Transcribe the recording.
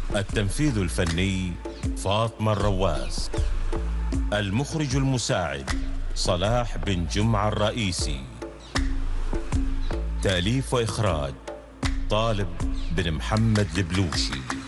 التنفيذ الفني فاطمة الرواس. المخرج المساعد صلاح بن جمعة الرئيسي. تأليف وإخراج طالب بن محمد البلوشي.